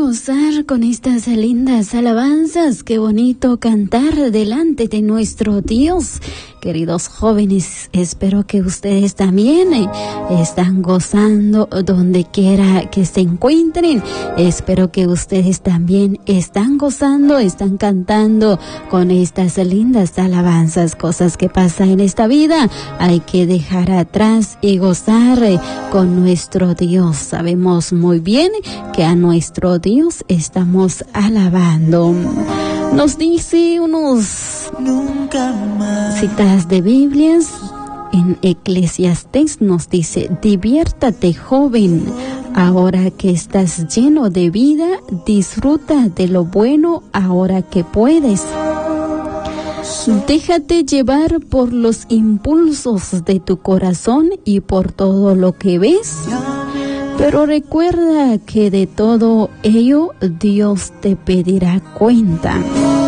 gozar con estas lindas alabanzas. Qué bonito cantar delante de nuestro Dios. Queridos jóvenes, espero que ustedes también están gozando donde quiera que se encuentren. Espero que ustedes también están gozando, están cantando con estas lindas alabanzas. Cosas que pasan en esta vida hay que dejar atrás y gozar con nuestro Dios. Sabemos muy bien que a nuestro Dios estamos alabando. Nos dice unos citas de Biblias. En Eclesiastés nos dice: diviértate, joven, ahora que estás lleno de vida, disfruta de lo bueno ahora que puedes. Déjate llevar por los impulsos de tu corazón y por todo lo que ves. Pero recuerda que de todo ello Dios te pedirá cuenta.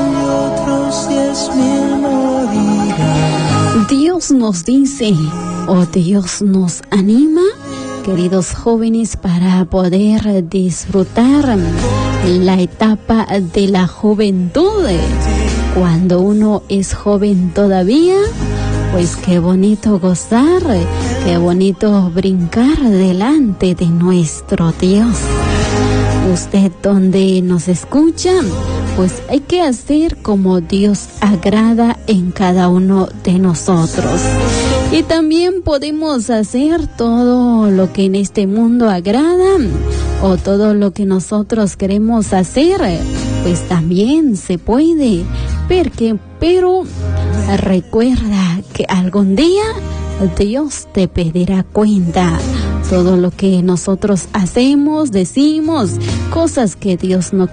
Dios nos dice, o Dios nos anima, queridos jóvenes, para poder disfrutar la etapa de la juventud. Cuando uno es joven todavía, pues qué bonito gozar, qué bonito brincar delante de nuestro Dios. Usted donde nos escucha, pues hay que hacer como Dios agrada en cada uno de nosotros. Y también podemos hacer todo lo que en este mundo agrada, o todo lo que nosotros queremos hacer, pues también se puede. Pero recuerda que algún día Dios te pedirá cuenta. Todo lo que nosotros hacemos, decimos, cosas que Dios no